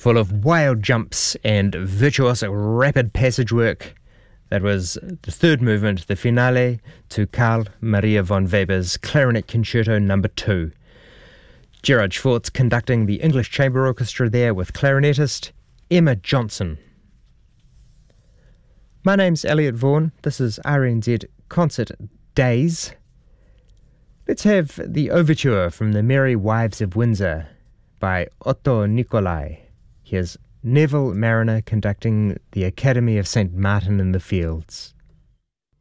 full of wild jumps and virtuosic rapid passage work. That was the third movement, the finale, to Carl Maria von Weber's Clarinet Concerto No. 2. Gerard Schwartz conducting the English Chamber Orchestra there with clarinetist Emma Johnson. My name's Elliot Vaughan. This is RNZ Concert Days. Let's have the overture from The Merry Wives of Windsor by Otto Nicolai. Here's Neville Marriner conducting the Academy of St. Martin in the Fields.